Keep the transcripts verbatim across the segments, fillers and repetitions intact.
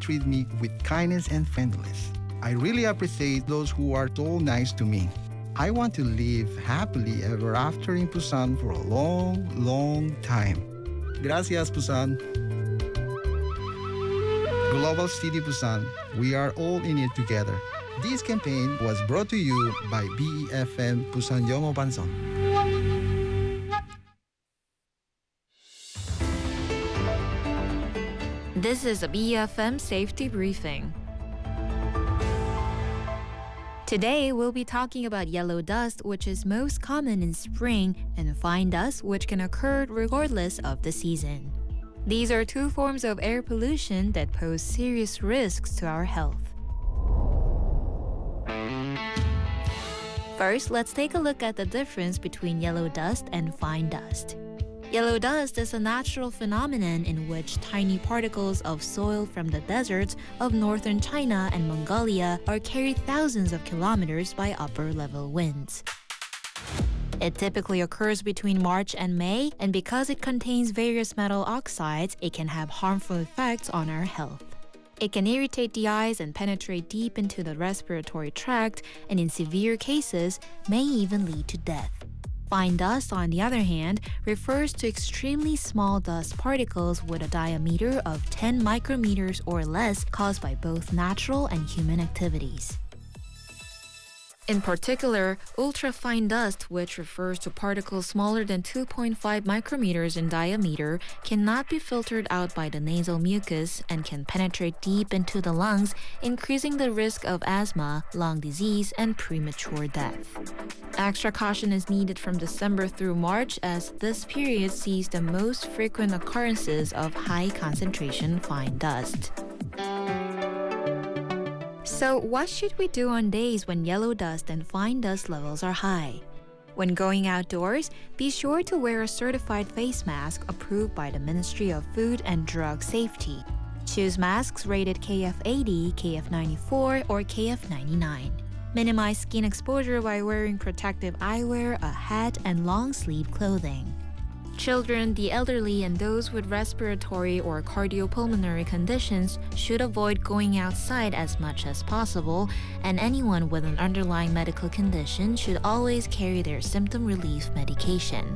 treat me with kindness and friendliness. I really appreciate those who are so nice to me. I want to live happily ever after in Busan for a long, long time. Gracias, Busan. Global City Busan, we are all in it together. This campaign was brought to you by B E F M Busan Yomo Banson. This is a B E F M safety briefing. Today, we'll be talking about yellow dust, which is most common in spring, and fine dust, which can occur regardless of the season. These are two forms of air pollution that pose serious risks to our health. First, let's take a look at the difference between yellow dust and fine dust. Yellow dust is a natural phenomenon in which tiny particles of soil from the deserts of northern China and Mongolia are carried thousands of kilometers by upper-level winds. It typically occurs between March and May, and because it contains various metal oxides, it can have harmful effects on our health. It can irritate the eyes and penetrate deep into the respiratory tract, and in severe cases, may even lead to death. Fine dust, on the other hand, refers to extremely small dust particles with a diameter of ten micrometers or less caused by both natural and human activities. In particular, ultrafine dust, which refers to particles smaller than two point five micrometers in diameter, cannot be filtered out by the nasal mucus and can penetrate deep into the lungs, increasing the risk of asthma, lung disease, and premature death. Extra caution is needed from December through March, as this period sees the most frequent occurrences of high concentration fine dust. So, what should we do on days when yellow dust and fine dust levels are high? When going outdoors, be sure to wear a certified face mask approved by the Ministry of Food and Drug Safety. Choose masks rated K F eighty, K F ninety-four, or K F ninety-nine. Minimize skin exposure by wearing protective eyewear, a hat, and long-sleeve clothing. Children, the elderly, and those with respiratory or cardiopulmonary conditions should avoid going outside as much as possible, and anyone with an underlying medical condition should always carry their symptom relief medication.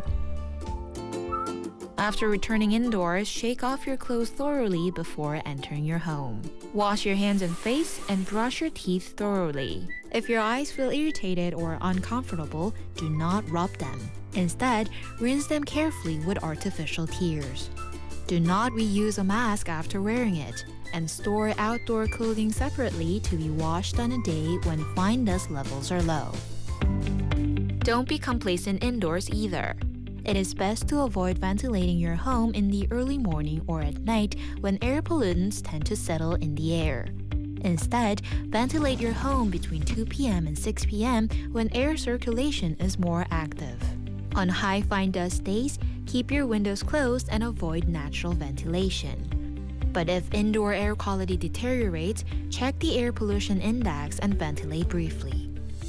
After returning indoors, shake off your clothes thoroughly before entering your home. Wash your hands and face and brush your teeth thoroughly. If your eyes feel irritated or uncomfortable, do not rub them. Instead, rinse them carefully with artificial tears. Do not reuse a mask after wearing it, and store outdoor clothing separately to be washed on a day when fine dust levels are low. Don't be complacent indoors either. It is best to avoid ventilating your home in the early morning or at night when air pollutants tend to settle in the air. Instead, ventilate your home between two p.m. and six p.m. when air circulation is more active. On high fine dust days, keep your windows closed and avoid natural ventilation. But if indoor air quality deteriorates, check the air pollution index and ventilate briefly.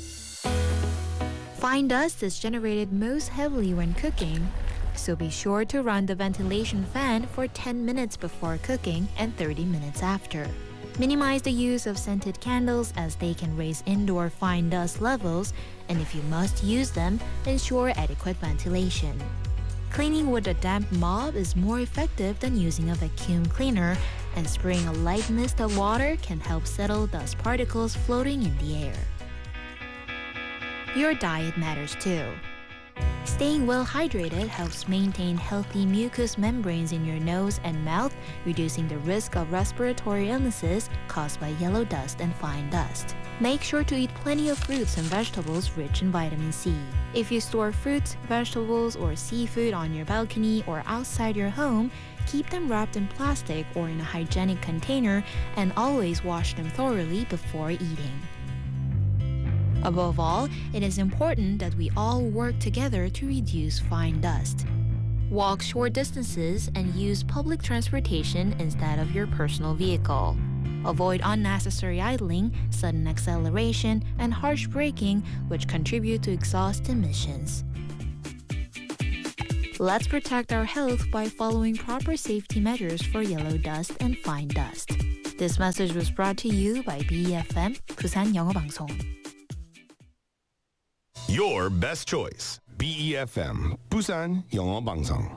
Fine dust is generated most heavily when cooking, so be sure to run the ventilation fan for ten minutes before cooking and thirty minutes after. Minimize the use of scented candles as they can raise indoor fine dust levels, and if you must use them, ensure adequate ventilation. Cleaning with a damp mop is more effective than using a vacuum cleaner, and spraying a light mist of water can help settle dust particles floating in the air. Your diet matters too. Staying well hydrated helps maintain healthy mucous membranes in your nose and mouth, reducing the risk of respiratory illnesses caused by yellow dust and fine dust. Make sure to eat plenty of fruits and vegetables rich in vitamin C. If you store fruits, vegetables, or seafood on your balcony or outside your home, keep them wrapped in plastic or in a hygienic container, and always wash them thoroughly before eating. Above all, it is important that we all work together to reduce fine dust. Walk short distances and use public transportation instead of your personal vehicle. Avoid unnecessary idling, sudden acceleration, and harsh braking, which contribute to exhaust emissions. Let's protect our health by following proper safety measures for yellow dust and fine dust. This message was brought to you by B E F M, 부산 영어방송. Your best choice. B E F M, 부산 영어방송.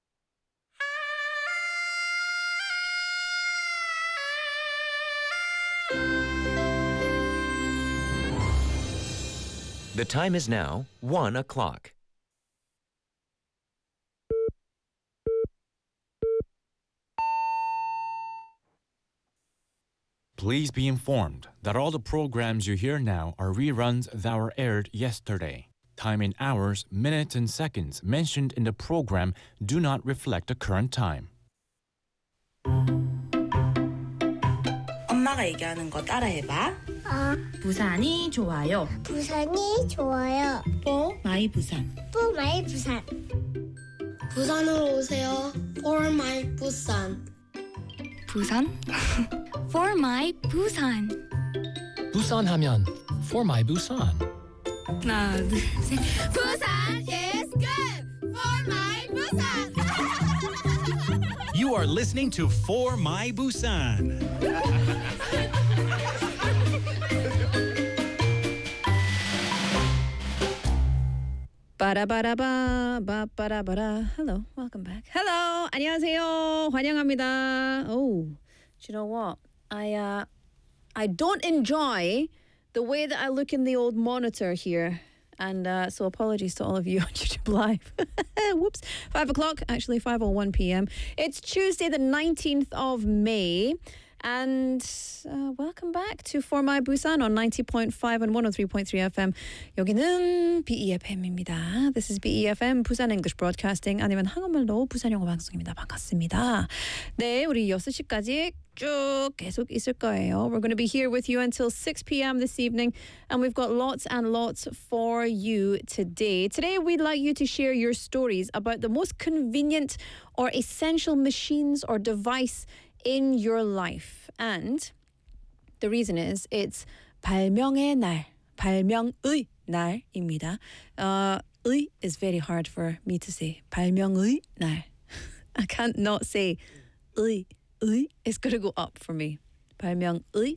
The time is now one o'clock. Please be informed that all the programs you hear now are reruns that were aired yesterday. Time in hours, minutes, and seconds mentioned in the program do not reflect the current time. 엄마가 얘기하는 거 따라해봐. 아, 부산이 좋아요. 부산이 좋아요. 뽀 마이 부산. 또 마이 부산. 부산으로 오세요. For my 부산. 부산? For my 부산. 부산 하면 For my Busan. 하나, 둘, 셋. 부산 is good. For my 부산. You are listening to For My Busan. 바라바라바 바바라바라. Hello, welcome back. Hello, 안녕하세요. 환영합니다. Oh, do you know what? I uh, I don't enjoy the way that I look in the old monitor here. And uh, so apologies to all of you on YouTube Live. Whoops. Five o'clock, actually five oh one p.m. It's Tuesday the nineteenth of May. And uh, welcome back to For My Busan on ninety point five and one oh three point three F M. 여기는 B E F M입니다. This is B E F M, Busan English Broadcasting. 아니면 한국말로 부산 영어 방송입니다. 반갑습니다. 네, 우리 여섯 시까지 쭉 계속 있을 거예요. We're going to be here with you until six p.m. this evening. And we've got lots and lots for you today. Today, we'd like you to share your stories about the most convenient or essential machines or device in your life. And the reason is it's 발명의 날, 발명의 날입니다. Uh, 의 is very hard for me to say. 발명의 날. I can't not say 의. 의 is going to go up for me. 발명의.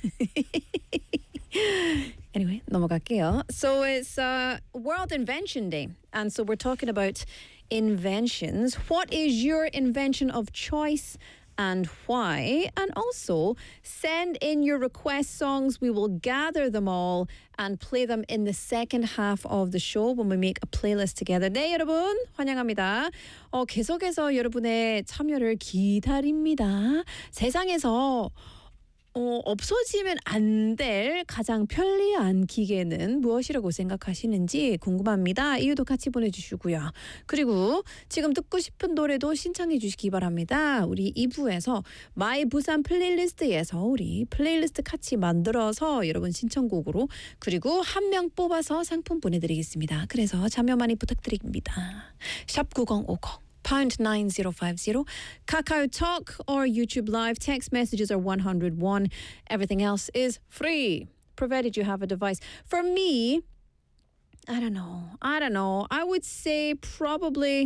Anyway, 넘어갈게요. So it's uh, World Invention Day. And so we're talking about inventions. What is your invention of choice? And why? And also send in your request songs. We will gather them all and play them in the second half of the show when we make a playlist together. 네, 여러분 환영합니다. 어, 계속해서 여러분의 참여를 기다립니다. 세상에서 어, 없어지면 안 될 가장 편리한 기계는 무엇이라고 생각하시는지 궁금합니다. 이유도 같이 보내주시고요. 그리고 지금 듣고 싶은 노래도 신청해 주시기 바랍니다. 우리 이 부에서 마이 부산 플레이리스트에서 우리 플레이리스트 같이 만들어서 여러분 신청곡으로 그리고 한 명 뽑아서 상품 보내드리겠습니다. 그래서 참여 많이 부탁드립니다. 샵 구공오공 pound nine zero five zero. Kakao Talk or YouTube Live. Text messages are one hundred one. Everything else is free, provided you have a device. For me, I don't know. I don't know. I would say probably,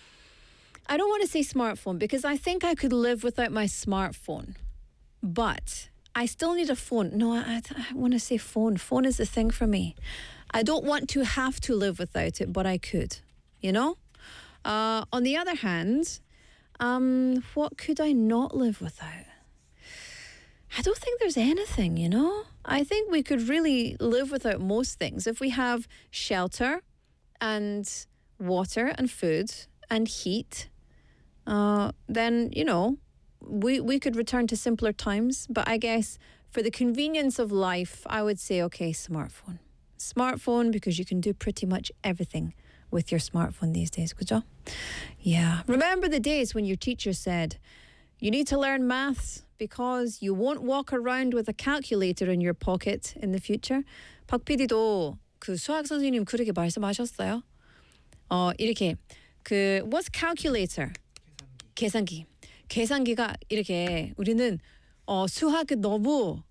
I don't want to say smartphone because I think I could live without my smartphone. But I still need a phone. No, I, I want to say phone. Phone is the thing for me. I don't want to have to live without it, but I could, you know? Uh, on the other hand, um, what could I not live without? I don't think there's anything, you know? I think we could really live without most things. If we have shelter and water and food and heat, uh, then, you know, we, we could return to simpler times. But I guess for the convenience of life, I would say, okay, smartphone. Smartphone, because you can do pretty much everything with your smartphone these days, 그죠? Yeah. Remember the days when your teacher said, you need to learn maths because you won't walk around with a calculator in your pocket in the future? 박 피디도 그 수학 선생님 그렇게 말씀하셨어요. 어, 이렇게 그 what's calculator? 계산기. 계산기가 이렇게 우리는 어, 수학이 너무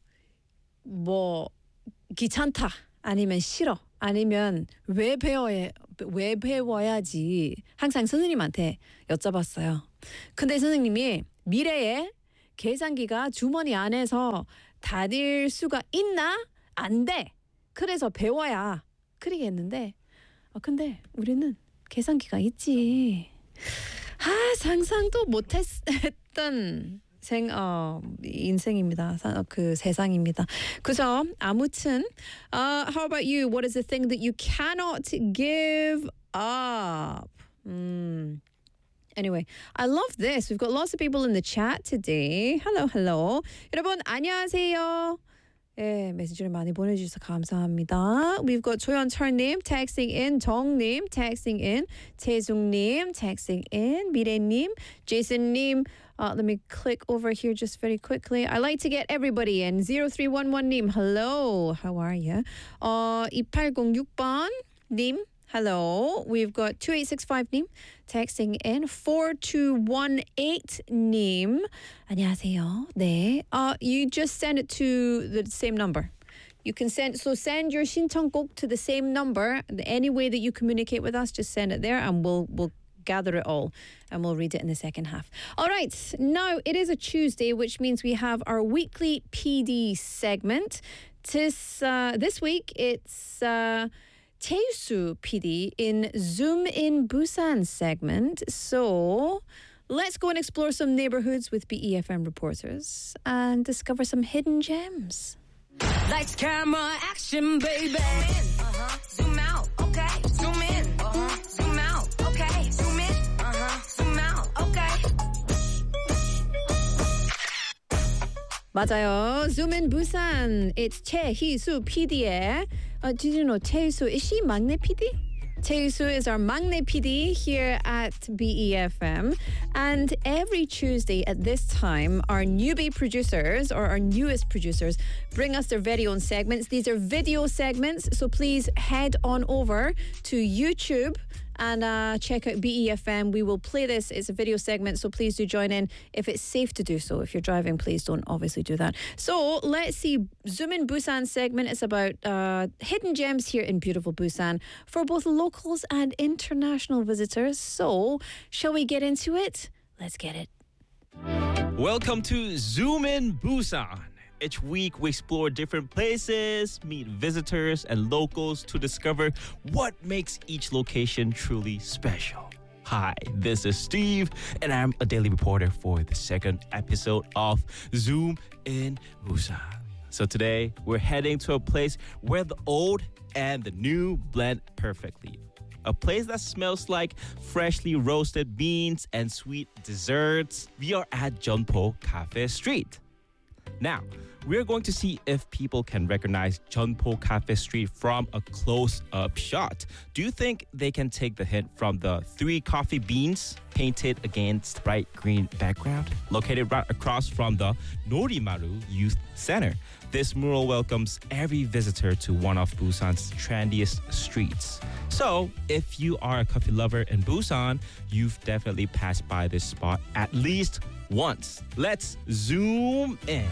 뭐 귀찮다 아니면 싫어 아니면 왜 배워야 왜 배워야지 항상 선생님한테 여쭤봤어요. 근데 선생님이 미래에 계산기가 주머니 안에서 다닐 수가 있나? 안 돼. 그래서 배워야 그러겠는데 아 근데 우리는 계산기가 있지. 아 상상도 못했던 생, 어, 인생입니다. 그 세상입니다. 그래서 아무튼 uh, how about you? What is the thing that you cannot give up? Mm. Anyway, I love this. We've got lots of people in the chat today. Hello, hello. 여러분 안녕하세요. 예, 메시지를 많이 보내주셔서 감사합니다. We've got 조연철님 texting in, 정님 texting in, 태숙님 texting in, 미래님, 제이슨님. Uh, let me click over here just very quickly. I like to get everybody in. zero three one one 님, hello. How are you? Uh, 이팔공육 번 님, hello. We've got two eight six five 님 texting in. four two one eight 님. 안녕하세요. 네. Uh, you just send it to the same number. You can send, so send your 신청곡 to the same number. Any way that you communicate with us, just send it there and we'll, we'll gather it all and we'll read it in the second half. All right, now it is a Tuesday, which means we have our weekly P D segment. This, uh, this week, it's uh, Taesu P D in Zoom in Busan segment. So let's go and explore some neighborhoods with B E F M reporters and discover some hidden gems. Lights, camera, action, baby. Uh-huh. Zoom out, okay. Zoom in. Uh-huh. Zoom out, okay. Zoom in. Uh-huh. Zoom out, okay. 맞아요. Zoom in Busan. It's 최희수 피디의. Uh, did you know 최희수, is she 막내 피디? 최희수 is our 막내 P D here at B E F M. And every Tuesday at this time, our newbie producers or our newest producers bring us their very own segments. These are video segments, so please head on over to YouTube and uh, check out B E F M. We will play this. It's a video segment, so please do join in if it's safe to do so. If you're driving, please don't obviously do that. So let's see. Zoom in Busan segment is about uh, hidden gems here in beautiful Busan for both locals and international visitors. So shall we get into it? Let's get it. Welcome to Zoom in Busan. Each week, we explore different places, meet visitors and locals to discover what makes each location truly special. Hi, this is Steve, and I'm a daily reporter for the second episode of Zoom in Busan. So today, we're heading to a place where the old and the new blend perfectly. A place that smells like freshly roasted beans and sweet desserts. We are at Jeonpo Cafe Street. Now, we're going to see if people can recognize Jeonpo Cafe Street from a close-up shot. Do you think they can take the hint from the three coffee beans painted against bright green background? Located right across from the Norimaru Youth Center. This mural welcomes every visitor to one of Busan's trendiest streets. So, if you are a coffee lover in Busan, you've definitely passed by this spot at least once. Let's zoom in.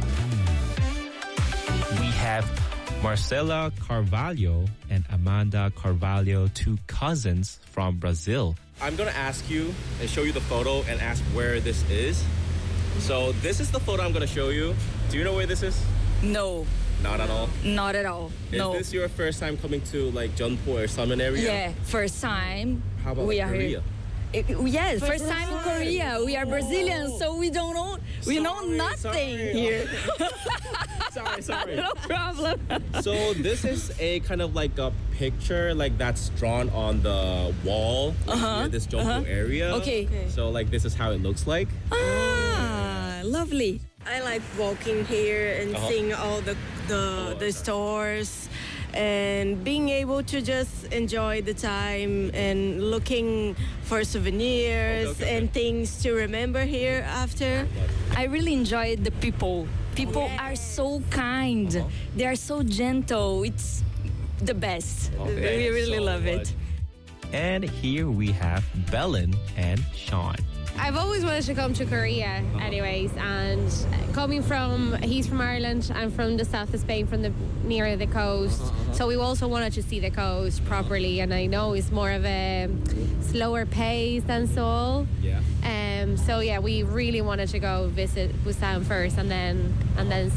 We have Marcela Carvalho and Amanda Carvalho, two cousins from Brazil. I'm going to ask you and show you the photo and ask where this is. So this is the photo I'm going to show you. Do you know where this is? No. Not at all? Not at all. Is no. this your first time coming to like Jeonpo or Summon area? Yeah, first time. How about we like, are Korea? Here. It, yes, First first time in time. Korea. We are Brazilians, Oh. so we don't know. We know Sorry, nothing sorry. here. sorry, sorry. No problem. So this is a kind of like a picture like that's drawn on the wall like, Uh-huh, near this Jeonpo uh-huh. area. Okay. Okay. So like this is how it looks like. Ah, lovely. I like walking here and Uh-huh. seeing all the the, the stores and being able to just enjoy the time and looking for souvenirs Okay, okay, and things to remember here after. I really enjoyed the people. People Yeah. are so kind. Uh-huh. They are so gentle. It's the best. Oh, we thank you really so love much. it. And here we have Belen and Sean. I've always wanted to come to Korea anyways, and coming from, he's from Ireland, I'm from the south of Spain, from the near the coast, so we also wanted to see the coast properly, and I know it's more of a slower pace than Seoul. Yeah. Um, Um, so yeah, we really wanted to go visit Busan first, and then and then